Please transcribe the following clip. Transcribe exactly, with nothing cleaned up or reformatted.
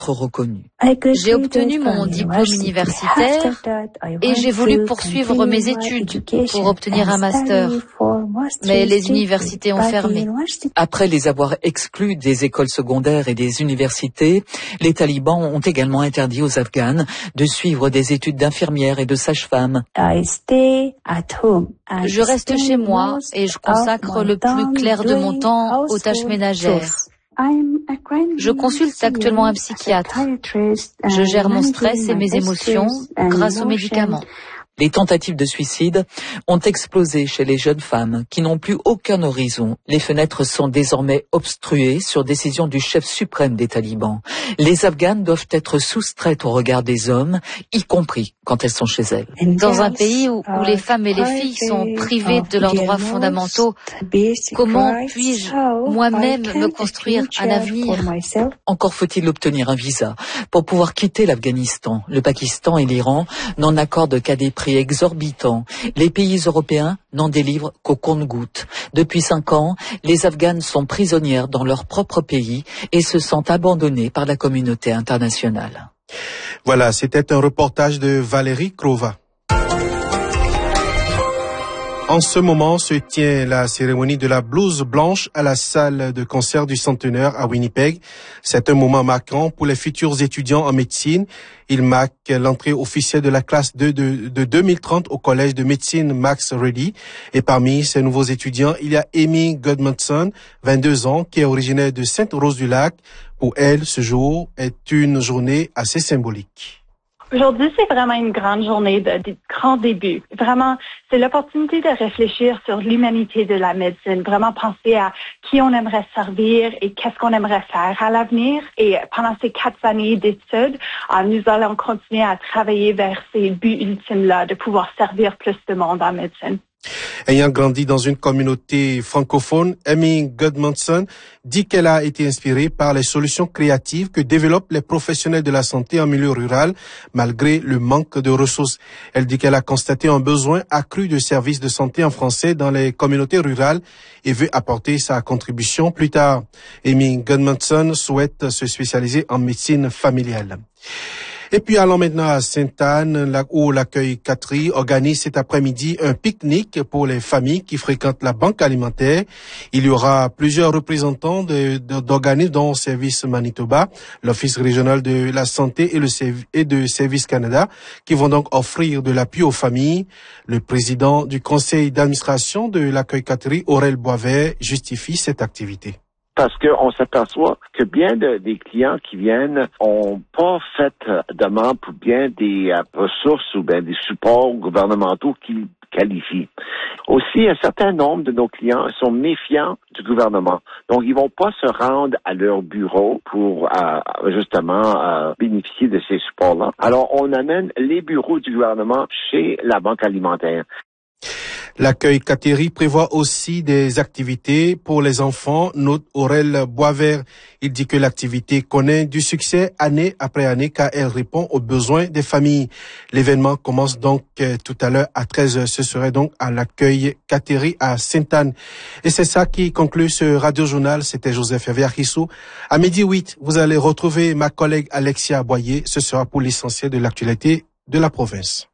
reconnu. J'ai obtenu mon diplôme universitaire et j'ai voulu poursuivre mes études pour obtenir un master. Mais les universités ont fermé. Après les avoir exclus des écoles secondaires et des universités, les talibans ont également interdit aux Afghanes de suivre des études d'infirmière et de sage-femme. Je reste chez moi et je consacre le plus clair de mon temps aux tâches ménagères. Je consulte actuellement un psychiatre. Je gère mon stress et mes émotions grâce aux médicaments. Les tentatives de suicide ont explosé chez les jeunes femmes qui n'ont plus aucun horizon. Les fenêtres sont désormais obstruées sur décision du chef suprême des talibans. Les Afghanes doivent être soustraites au regard des hommes, y compris quand elles sont chez elles. Dans un pays où, où les femmes et les filles sont privées de leurs droits fondamentaux, comment puis-je moi-même me construire un avenir? Encore faut-il obtenir un visa pour pouvoir quitter l'Afghanistan. Le Pakistan et l'Iran n'en accordent qu'à des prix exorbitants. Les pays européens n'en délivrent qu'au compte-gouttes. Depuis cinq ans, les Afghanes sont prisonnières dans leur propre pays et se sentent abandonnées par la communauté internationale. Voilà, c'était un reportage de Valérie Krova. En ce moment se tient la cérémonie de la blouse blanche à la salle de concert du Centenaire à Winnipeg. C'est un moment marquant pour les futurs étudiants en médecine. Il marque l'entrée officielle de la classe de, de, de deux mille trente au collège de médecine Max Ready. Et parmi ces nouveaux étudiants, il y a Amy Gudmundson, vingt-deux ans, qui est originaire de Sainte-Rose-du-Lac. Pour elle, ce jour est une journée assez symbolique. Aujourd'hui, c'est vraiment une grande journée de, de grands débuts. Vraiment, c'est l'opportunité de réfléchir sur l'humanité de la médecine, vraiment penser à qui on aimerait servir et qu'est-ce qu'on aimerait faire à l'avenir. Et pendant ces quatre années d'études, nous allons continuer à travailler vers ces buts ultimes-là, de pouvoir servir plus de monde en médecine. Ayant grandi dans une communauté francophone, Amy Gudmundson dit qu'elle a été inspirée par les solutions créatives que développent les professionnels de la santé en milieu rural, malgré le manque de ressources. Elle dit qu'elle a constaté un besoin accru de services de santé en français dans les communautés rurales et veut apporter sa contribution plus tard. Amy Gudmundson souhaite se spécialiser en médecine familiale. Et puis allons maintenant à Sainte-Anne, où l'accueil Catherine organise cet après-midi un pique-nique pour les familles qui fréquentent la banque alimentaire. Il y aura plusieurs représentants de, de, d'organismes dont Service Manitoba, l'Office régional de la santé et, le, et de Service Canada, qui vont donc offrir de l'appui aux familles. Le président du conseil d'administration de l'accueil Catherine, Aurel Boisvert, justifie cette activité. Parce qu'on s'aperçoit que bien de, des clients qui viennent ont pas fait demande pour bien des euh, ressources ou bien des supports gouvernementaux qui qualifient. Aussi, un certain nombre de nos clients sont méfiants du gouvernement. Donc, ils vont pas se rendre à leur bureau pour euh, justement euh, bénéficier de ces supports-là. Alors, on amène les bureaux du gouvernement chez la banque alimentaire. L'accueil Catherine prévoit aussi des activités pour les enfants, note Aurel Boisvert. Il dit que l'activité connaît du succès année après année car elle répond aux besoins des familles. L'événement commence donc euh, tout à l'heure à treize heures. Ce serait donc à l'accueil Catherine à Sainte-Anne. Et c'est ça qui conclut ce radio-journal. C'était Joseph Hervé-Arissou. À midi huit, vous allez retrouver ma collègue Alexia Boyer. Ce sera pour l'essentiel de l'actualité de la province.